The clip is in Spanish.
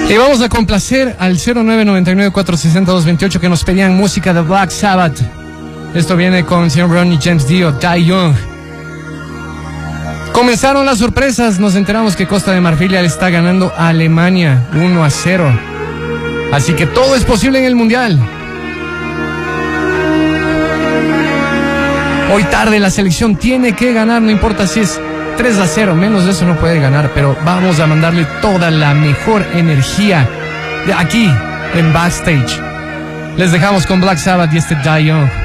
Y vamos a complacer al 0999-460-228 que nos pedían música de Black Sabbath. Esto viene con señor Ronnie James Dio, Die Young. Comenzaron las sorpresas, nos enteramos que Costa de Marfil ya le está ganando a Alemania 1-0. Así que todo es posible en el Mundial. Hoy tarde la selección tiene que ganar, no importa si es 3-0, menos de eso no puede ganar, pero vamos a mandarle toda la mejor energía de aquí en Backstage. Les dejamos con Black Sabbath y este Die Young.